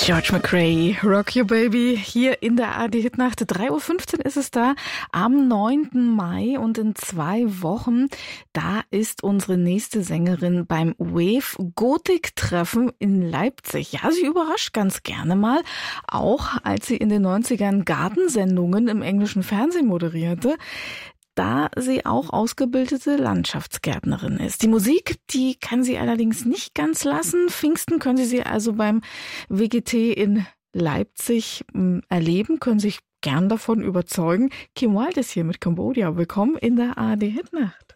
George McRae, Rock Your Baby, hier in der ARD-Hitnacht. 3:15 Uhr ist es da, am 9. Mai, und in 2 Wochen, da ist unsere nächste Sängerin beim Wave-Gothic-Treffen in Leipzig. Ja, sie überrascht ganz gerne mal, auch als sie in den 90ern Gartensendungen im englischen Fernsehen moderierte, da sie auch ausgebildete Landschaftsgärtnerin ist. Die Musik, die kann sie allerdings nicht ganz lassen. Pfingsten können Sie also beim WGT in Leipzig erleben, können sich gern davon überzeugen. Kim Wilde ist hier mit Cambodia. Willkommen in der ARD Hitnacht.